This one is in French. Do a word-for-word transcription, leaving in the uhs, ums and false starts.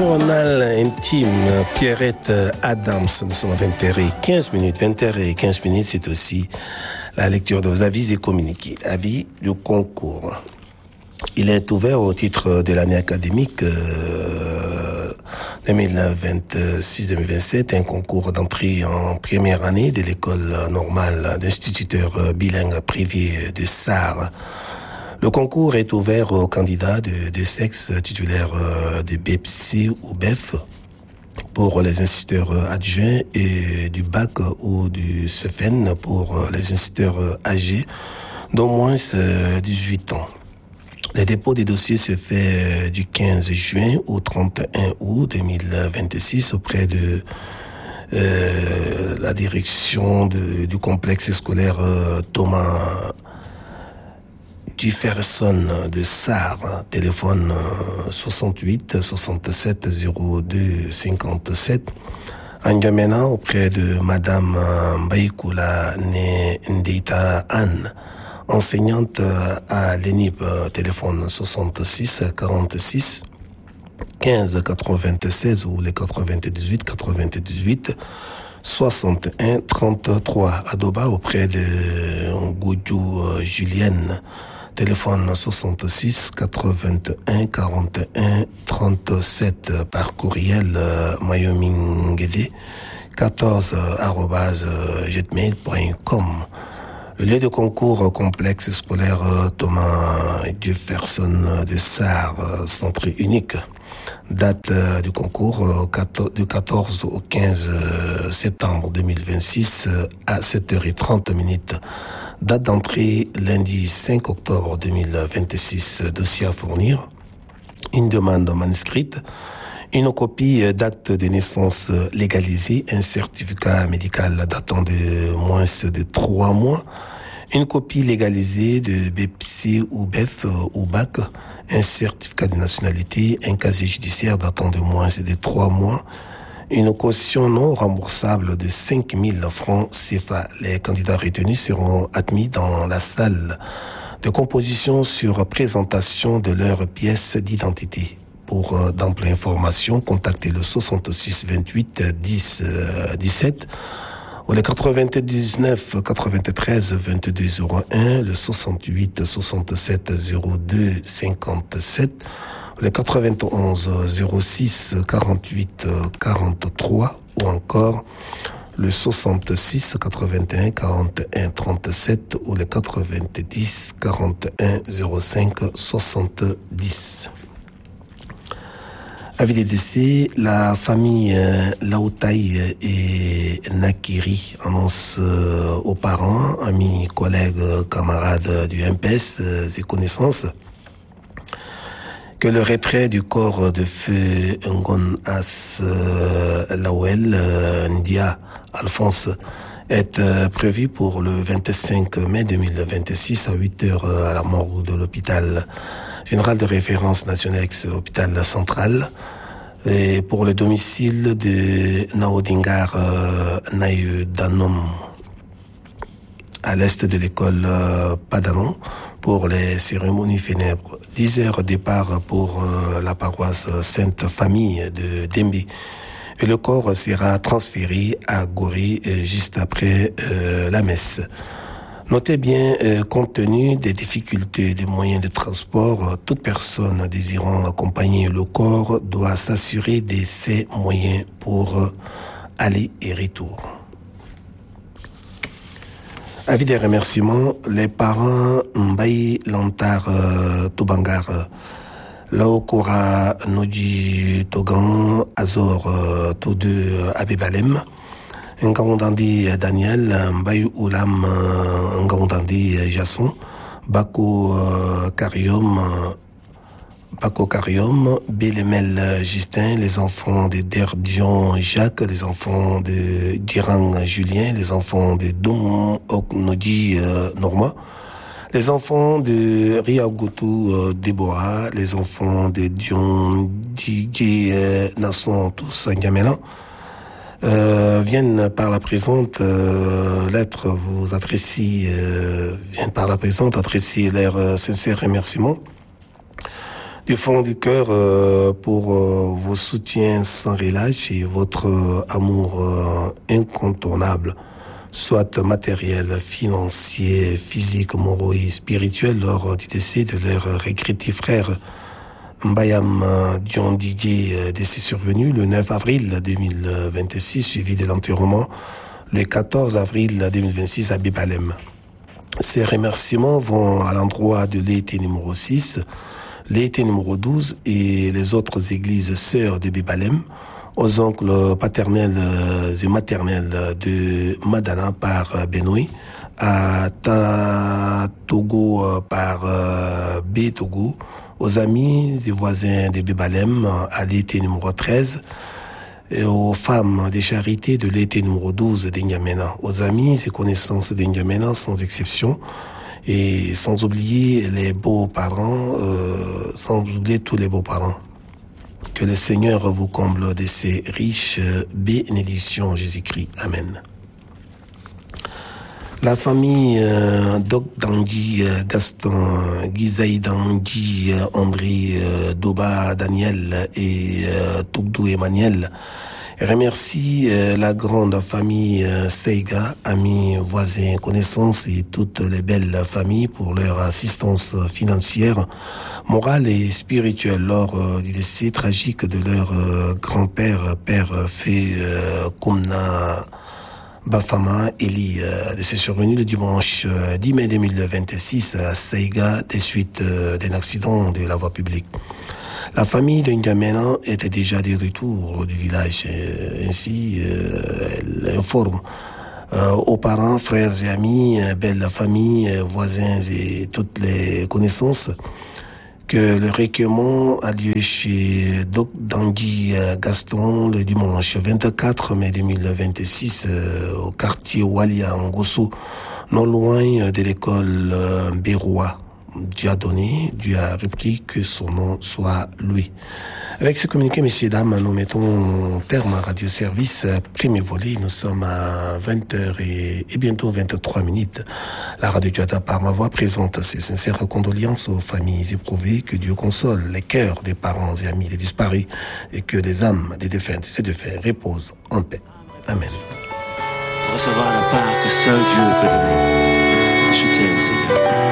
journal intime, Pierrette Adams. Nous sommes à vingt heures quinze minutes. vingt heures quinze minutes, c'est aussi la lecture de vos avis et communiqués. Avis du concours. Il est ouvert au titre de l'année académique euh, deux mille vingt-six deux mille vingt-sept, un concours d'entrée en première année de l'école normale d'instituteurs bilingues privés de Sarre. Le concours est ouvert aux candidats de, de sexe titulaires de B E P C ou B E F pour les instituteurs adjoints et du bac ou du C F N pour les instituteurs âgés d'au moins dix-huit ans. Le dépôt des dossiers se fait du quinze juin au trente et un août deux mille vingt-six auprès de euh, la direction de, du complexe scolaire euh, Thomas Jefferson de Sarre, téléphone soixante-huit soixante-sept zéro deux cinquante-sept. N'Djamena auprès de Madame Mbaïkoula Ndeita Anne, enseignante à l'E N I P, téléphone soixante-six quarante-six quinze quatre-vingt-seize ou les quatre-vingt-dix-huit quatre-vingt-dix-huit soixante et un trente-trois. Adoba auprès de Goudjou Julienne, téléphone soixante-six quatre-vingt-un quarante et un trente-sept, par courriel euh, mayomingede quatorze arobase jetmail point com. Le lieu de concours complexe scolaire Thomas Jefferson de Sarre, centre unique. Date euh, du concours euh, du quatorze au quinze septembre deux mille vingt-six euh, à sept heures trente minutes. Date d'entrée lundi cinq octobre deux mille vingt-six. Dossier à fournir. Une demande manuscrite. Une copie d'acte de naissance légalisé. Un certificat médical datant de moins de trois mois. Une copie légalisée de B E P C ou B E F ou bac. Un certificat de nationalité. Un casier judiciaire datant de moins de trois mois. Une caution non remboursable de cinq mille francs C F A. Les candidats retenus seront admis dans la salle de composition sur présentation de leurs pièces d'identité. Pour euh, d'amples informations, contactez le soixante-six vingt-huit dix dix-sept ou le quatre-vingt-dix-neuf quatre-vingt-treize vingt-deux zéro un, le soixante-huit soixante-sept zéro deux cinquante-sept, le quatre-vingt-onze zéro six quarante-huit quarante-trois ou encore le soixante-six quatre-vingt-un quarante et un trente-sept ou le quatre-vingt-dix quarante et un zéro cinq soixante-dix. Avis des décès, la famille euh, Laotaï et Nakiri annonce euh, aux parents, amis, collègues, camarades du M P S euh, et connaissances que le retrait du corps de feu Ngon As euh, Lawel euh, Ndia Alphonse est euh, prévu pour le vingt-cinq mai deux mille vingt-six à huit heures à la morgue de l'hôpital général de référence national ex-hôpital central, et pour le domicile de Naodingar euh, Naïu Danom à l'est de l'école euh, Padanon pour les cérémonies funèbres. dix heures départ pour euh, la paroisse Sainte Famille de Dembi. Et le corps sera transféré à Gori euh, juste après euh, la messe. Notez bien, euh, compte tenu des difficultés des moyens de transport, euh, toute personne désirant accompagner le corps doit s'assurer de ses moyens pour euh, aller et retour. Avis des remerciements, les parents Mbaye Lantar euh, Tobangar, euh, Laokora Noji Togan, Azor euh, tous deux euh, Abibalem, Ngawondandi Daniel, Mbaye Oulam Ngawondandi Jasson, Bako euh, Karium, euh, Bako Karium, Bélemel Justin, les enfants de Derdion Jacques, les enfants de Dirang Julien, les enfants de Dom Oknodi euh, Norma, les enfants de Riagotou euh, Déborah, les enfants de Dion Djé euh, Nasson, tous N'Djamena, Euh, viennent par la présente euh, lettre vous adresser, euh, viennent par la présente adresser leurs euh, sincères remerciements du fond du cœur euh, pour euh, vos soutiens sans relâche et votre euh, amour euh, incontournable, soit matériel, financier, physique, moraux et spirituel, lors du décès de leur regretté frère Mbayam Dion Didier, décès survenu le neuf avril deux mille vingt-six, suivi de l'enterrement le quatorze avril deux mille vingt-six à Bibalem. Ces remerciements vont à l'endroit de l'E T numéro six, l'E T numéro douze et les autres églises sœurs de Bibalem, aux oncles paternels et maternels de Madana par Benoît, à Tatogo par B Togo, aux amis et voisins de Bibalem à l'E T numéro treize, et aux femmes des charités de l'E T numéro douze d'Ingamena, aux amis et connaissances d'Ingamena sans exception, et sans oublier les beaux-parents, euh, sans oublier tous les beaux-parents. Que le Seigneur vous comble de ses riches bénédictions, Jésus-Christ. Amen. La famille euh, Doc Dangui, euh, Gaston, Gizaï Dangui, euh, André, euh, Doba, Daniel et euh, Tougdou Emmanuel remercie euh, la grande famille euh, Seiga, amis, voisins, connaissances et toutes les belles familles pour leur assistance financière, morale et spirituelle lors euh, du décès tragique de leur euh, grand-père, père Fé euh, Koumna Bafama Eli, euh, décès survenu le dimanche euh, dix mai deux mille vingt-six à Seiga des suites euh, d'un accident de la voie publique. La famille de N'Djamena était déjà de retour du village. Euh, ainsi, euh, elle informe euh, aux parents, frères et amis, euh, belle famille, euh, voisins et toutes les connaissances que le recueillement a lieu chez Doc Dangui Gaston le dimanche vingt-quatre mai deux mille vingt-six euh, au quartier Walia Ngosso, non loin de l'école euh, Béroua. Dieu a donné, Dieu a repris, que son nom soit lui. Avec ce communiqué, messieurs, dames, nous mettons terme à Radio Service, premier volet. Nous sommes à vingt heures et, et bientôt vingt-trois minutes. La Radio Djada par ma voix présente ses sincères condoléances aux familles éprouvées. Que Dieu console les cœurs des parents et amis des disparus et que les âmes des défunts, ces défunts, reposent en paix. Amen. Recevoir la part que seul Dieu peut donner. Je t'aime, Seigneur.